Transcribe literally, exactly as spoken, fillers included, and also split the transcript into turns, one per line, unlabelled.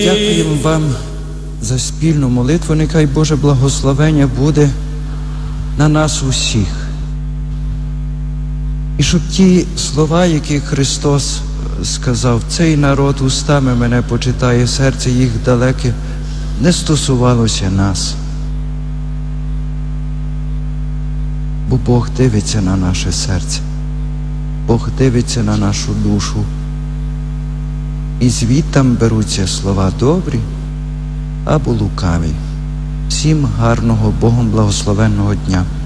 Дякуємо вам за спільну молитву. Нехай Боже благословення буде на нас усіх. І щоб ті слова, які Христос сказав, цей народ устами мене почитає, серце їх далеке, не стосувалося нас. Бо Бог дивиться на наше серце, Бог дивиться на нашу душу. І звідтам беруться слова добрі або лукаві. Всім гарного, Богом благословенного дня.